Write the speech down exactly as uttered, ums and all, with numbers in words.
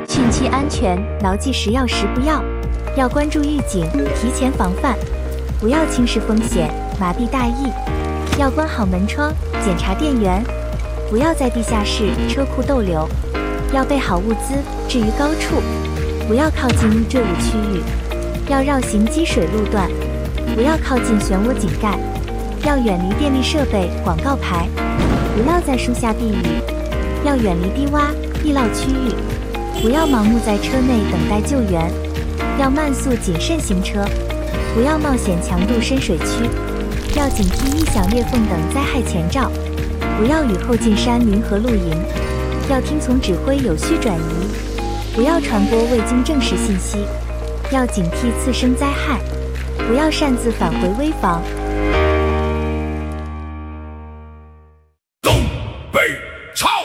汛期安全，牢记时要时不要。要关注预警，提前防范，不要轻视风险，麻痹大意。要关好门窗，检查电源，不要在地下室、车库逗留。要备好物资，置于高处，不要靠近易坠物区域。要绕行积水路段，不要靠近漩涡井盖。要远离电力设备、广告牌，不要在树下避雨。要远离低洼、易涝区域，不要盲目在车内等待救援。要慢速谨慎行车，不要冒险强渡深水区。要警惕异响、裂缝等灾害前兆，不要雨后进山林和露营。要听从指挥，有序转移，不要传播未经证实信息。要警惕次生灾害，不要擅自返回危房。